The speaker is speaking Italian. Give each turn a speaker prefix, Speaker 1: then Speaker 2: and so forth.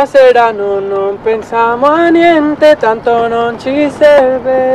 Speaker 1: stasera non pensiamo a niente, tanto non ci serve.